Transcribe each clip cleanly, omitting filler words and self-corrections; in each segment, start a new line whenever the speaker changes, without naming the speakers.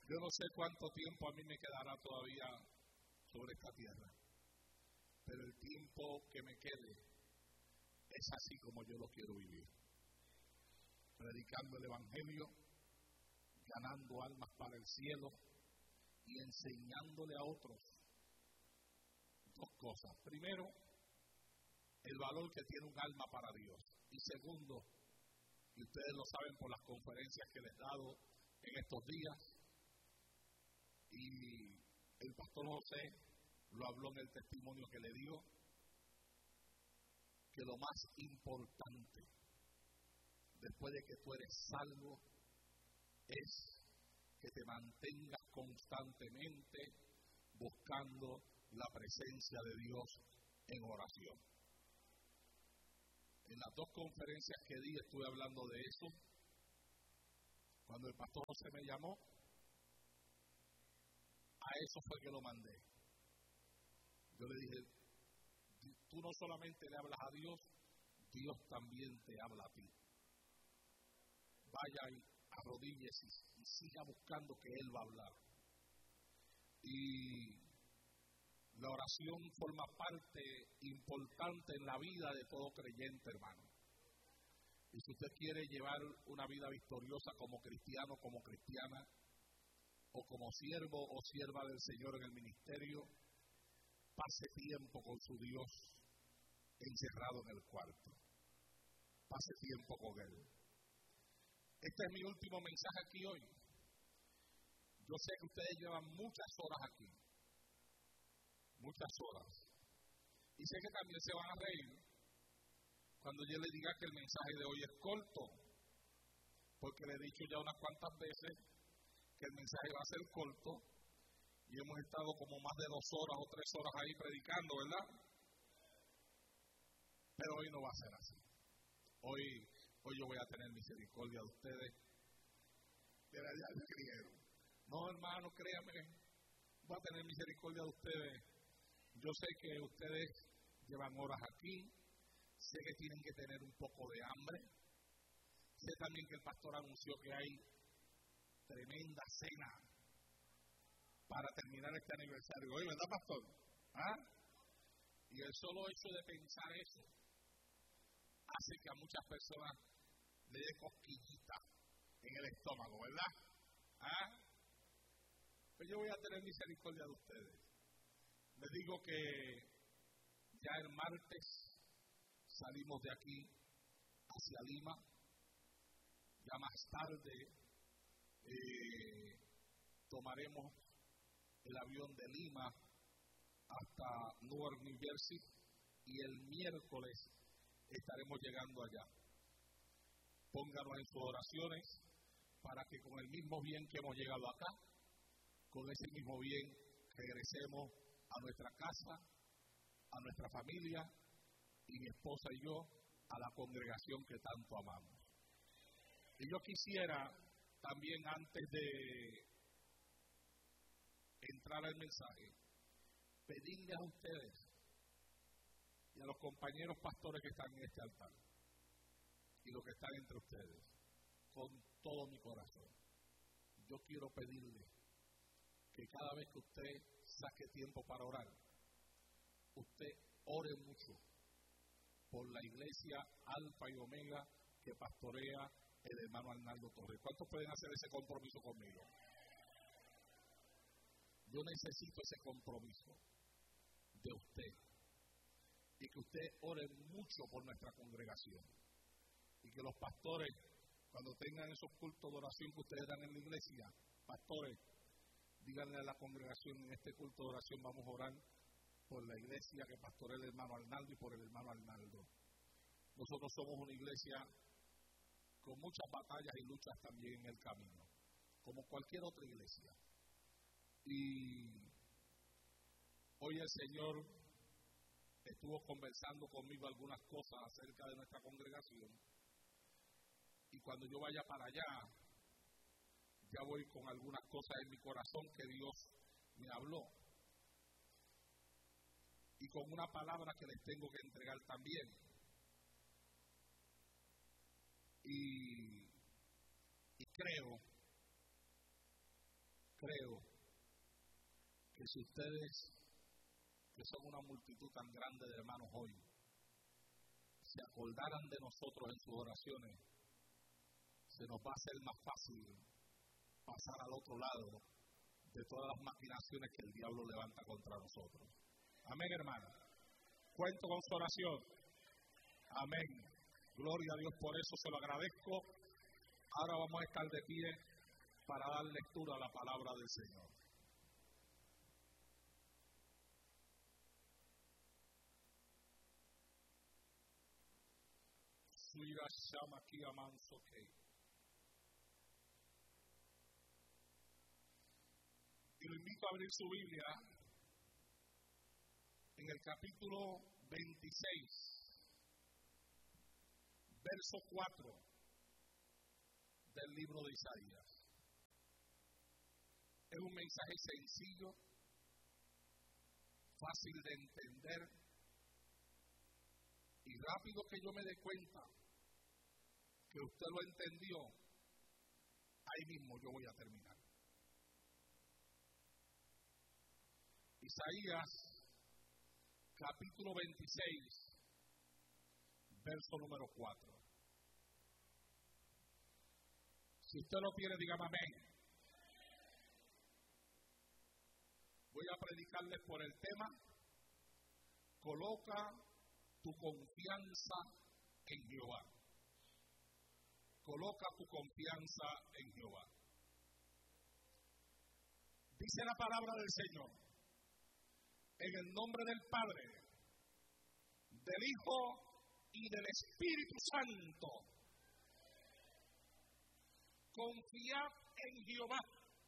Yo no sé cuánto tiempo a mí me quedará todavía sobre esta tierra, pero el tiempo que me quede es así como yo lo quiero vivir, predicando el Evangelio, ganando almas para el cielo y enseñándole a otros dos cosas. Primero, el valor que tiene un alma para Dios. Y segundo, y ustedes lo saben por las conferencias que les he dado en estos días, y el pastor José lo habló en el testimonio que le dio, que lo más importante después de que tú eres salvo es que te mantengas constantemente buscando la presencia de Dios en oración. En las dos conferencias que di estuve hablando de eso. Cuando el pastor José me llamó, a eso fue que lo mandé. Yo le dije, tú no solamente le hablas a Dios, Dios también te habla a ti. Vaya y arrodíllese y siga buscando que Él va a hablar. Y la oración forma parte importante en la vida de todo creyente, hermano. Y si usted quiere llevar una vida victoriosa como cristiano, como cristiana, o como siervo o sierva del Señor en el ministerio, pase tiempo con su Dios encerrado en el cuarto. Pase tiempo con Él. Este es mi último mensaje aquí hoy. Yo sé que ustedes llevan muchas horas aquí. Muchas horas. Y sé que también se van a reír cuando yo les diga que el mensaje de hoy es corto. Porque le he dicho ya unas cuantas veces que el mensaje va a ser corto. Y hemos estado como más de 2 horas o 3 horas ahí predicando, ¿verdad? Pero hoy no va a ser así. Hoy yo voy a tener misericordia de ustedes. Ya me creyeron. No, hermano, créanme, voy a tener misericordia de ustedes. Yo sé que ustedes llevan horas aquí. Sé que tienen que tener un poco de hambre. Sé también que el pastor anunció que hay tremenda cena para terminar este aniversario. Oye, ¿verdad, pastor? ¿Ah? Y el solo hecho de pensar eso hace que a muchas personas le dé cosquillita en el estómago, ¿verdad? ¿Ah? Pues yo voy a tener misericordia de ustedes. Les digo que ya el martes salimos de aquí hacia Lima. Ya más tarde tomaremos el avión de Lima hasta Newark, New Jersey, y el miércoles estaremos llegando allá. Pónganos en sus oraciones para que con el mismo bien que hemos llegado acá, con ese mismo bien regresemos a nuestra casa, a nuestra familia, y mi esposa y yo a la congregación que tanto amamos. Y yo quisiera también, antes de entrar al mensaje, pedirles a ustedes y a los compañeros pastores que están en este altar y los que están entre ustedes, con todo mi corazón, yo quiero pedirles que cada vez que usted saque tiempo para orar, usted ore mucho por la iglesia Alfa y Omega que pastorea el hermano Arnaldo Torres. ¿Cuántos pueden hacer ese compromiso conmigo? Yo necesito ese compromiso de usted, y que usted ore mucho por nuestra congregación, y que los pastores, cuando tengan esos cultos de oración que ustedes dan en la iglesia, pastores, díganle a la congregación: en este culto de oración vamos a orar por la iglesia que pastorea el hermano Arnaldo y por el hermano Arnaldo. Nosotros somos una iglesia con muchas batallas y luchas también en el camino, como cualquier otra iglesia. Y hoy el Señor estuvo conversando conmigo algunas cosas acerca de nuestra congregación, y cuando yo vaya para allá, ya voy con algunas cosas en mi corazón que Dios me habló, y con una palabra que les tengo que entregar también. Y creo creo que si ustedes, que son una multitud tan grande de hermanos hoy, se acordaran de nosotros en sus oraciones, se nos va a hacer más fácil pasar al otro lado de todas las maquinaciones que el diablo levanta contra nosotros. Amén, hermano. Cuento con su oración. Amén. Gloria a Dios por eso, se lo agradezco. Ahora vamos a estar de pie para dar lectura a la palabra del Señor. Suira Shama Kia Manso Kei. Y lo invito a abrir su Biblia en el capítulo 26, verso 4 del libro de Isaías. Es un mensaje sencillo, fácil de entender y rápido que yo me dé cuenta que usted lo entendió, ahí mismo yo voy a terminar. Isaías, capítulo 26, verso número 4. Si usted lo tiene, dígame amén. Voy a predicarles por el tema: coloca tu confianza en Jehová. Coloca tu confianza en Jehová. Dice la palabra del Señor: en el nombre del Padre, del Hijo y del Espíritu Santo, confiad en Jehová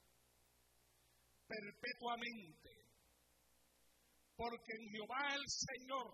perpetuamente, porque en Jehová el Señor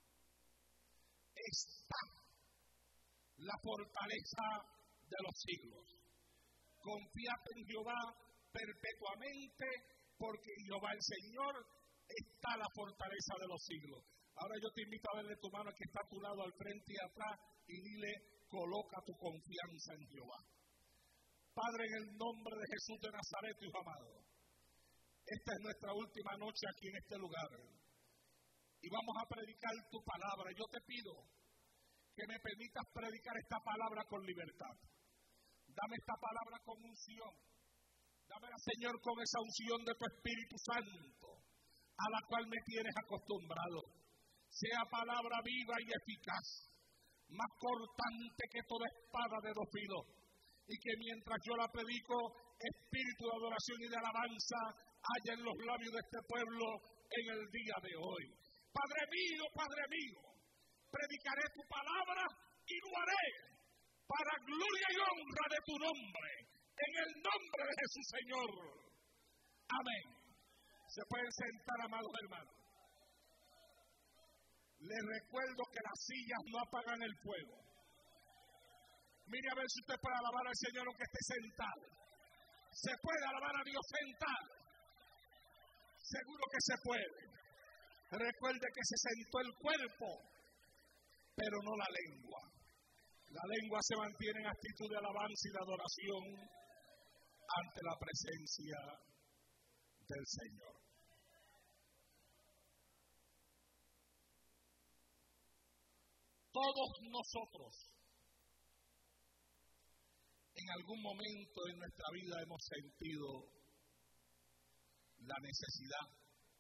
está la fortaleza de los siglos. Confiad en Jehová perpetuamente, porque en Jehová el Señor está la fortaleza de los siglos. Ahora yo te invito a verle tu mano que está a tu lado, al frente y atrás, y dile: coloca tu confianza en Jehová. Padre, en el nombre de Jesús de Nazaret, Dios amado, esta es nuestra última noche aquí en este lugar y vamos a predicar tu palabra. Yo te pido que me permitas predicar esta palabra con libertad. Dame esta palabra con unción. Dámela, Señor, con esa unción de tu Espíritu Santo, a la cual me tienes acostumbrado. Sea palabra viva y eficaz, más cortante que toda espada de dos filos, y que mientras yo la predico, espíritu de adoración y de alabanza haya en los labios de este pueblo en el día de hoy. Padre mío, predicaré tu palabra y lo haré para gloria y honra de tu nombre, en el nombre de Jesús, Señor. Amén. Se pueden sentar, amados hermanos. Les recuerdo que las sillas no apagan el fuego. Mire a ver si usted puede alabar al Señor aunque esté sentado. ¿Se puede alabar a Dios sentado? Seguro que se puede. Recuerde que se sentó el cuerpo, pero no la lengua. La lengua se mantiene en actitud de alabanza y de adoración ante la presencia del Señor. Todos nosotros en algún momento en nuestra vida hemos sentido la necesidad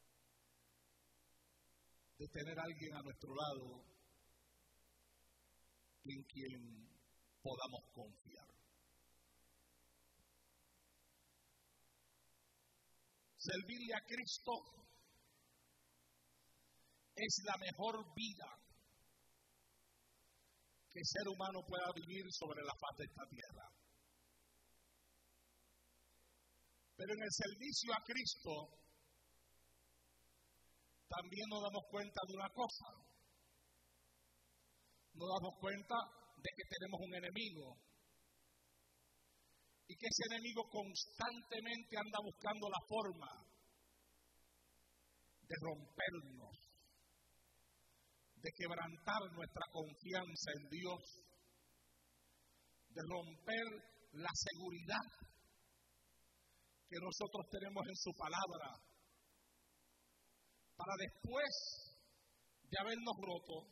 de tener a alguien a nuestro lado en quien podamos confiar. Servirle a Cristo es la mejor vida que el ser humano pueda vivir sobre la faz de esta tierra. Pero en el servicio a Cristo también nos damos cuenta de una cosa. Nos damos cuenta de que tenemos un enemigo y que ese enemigo constantemente anda buscando la forma de rompernos, de quebrantar nuestra confianza en Dios, de romper la seguridad que nosotros tenemos en su palabra, para después de habernos roto,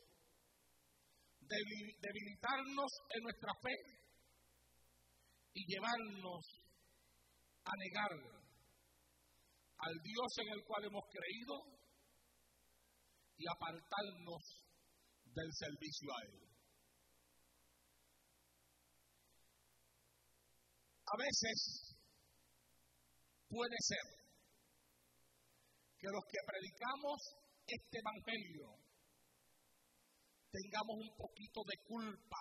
debilitarnos en nuestra fe y llevarnos a negar al Dios en el cual hemos creído y apartarnos del servicio a Él. A veces puede ser que los que predicamos este evangelio tengamos un poquito de culpa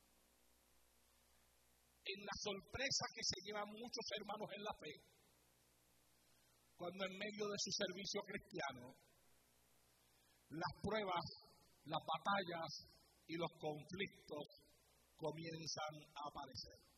en la sorpresa que se llevan muchos hermanos en la fe cuando en medio de su servicio cristiano las pruebas, las batallas y los conflictos comienzan a aparecer.